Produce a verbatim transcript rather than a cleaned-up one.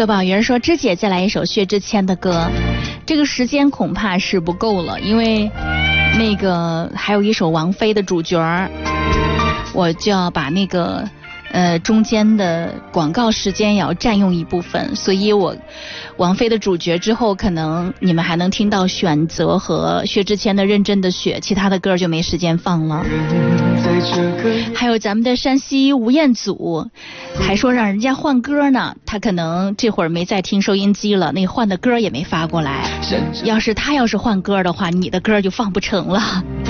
多宝鱼儿说：“芝姐再来一首薛之谦的歌。”这个时间恐怕是不够了，因为那个还有一首王菲的主角儿，我就要把那个呃中间的广告时间也要占用一部分，所以我王菲的主角之后，可能你们还能听到选择和薛之谦的认真的雪，其他的歌就没时间放了。还有咱们的山西吴彦祖还说让人家换歌呢，他可能这会儿没在听收音机了，那换的歌也没发过来，要是他要是换歌的话，你的歌就放不成了。